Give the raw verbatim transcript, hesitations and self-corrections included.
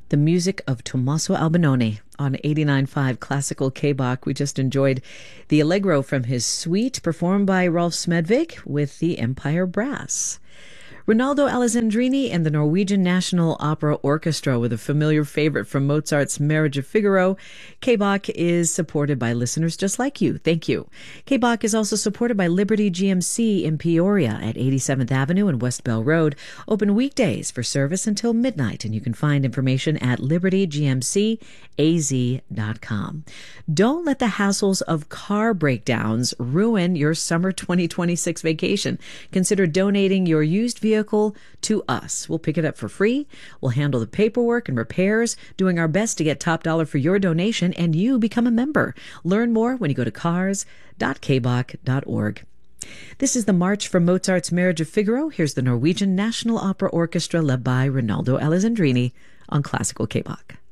The music of Tommaso Albinoni on eighty-nine point five Classical K-Bach. We just enjoyed the Allegro from his suite performed by Rolf Smedvik with the Empire Brass. Rinaldo Alessandrini and the Norwegian National Opera Orchestra with a familiar favorite from Mozart's Marriage of Figaro. K-Bach is supported by listeners just like you. Thank you. K-Bach is also supported by Liberty G M C in Peoria at eighty-seventh Avenue and West Bell Road. Open weekdays for service until midnight, and you can find information at liberty g m c a z dot com. Don't let the hassles of car breakdowns ruin your summer twenty twenty-six vacation. Consider donating your used vehicle vehicle to us. We'll pick it up for free. We'll handle the paperwork and repairs, doing our best to get top dollar for your donation, and you become a member. Learn more when you go to cars dot k bach dot org. This is the March from Mozart's Marriage of Figaro. Here's the Norwegian National Opera Orchestra led by Rinaldo Alessandrini on Classical K-Bach.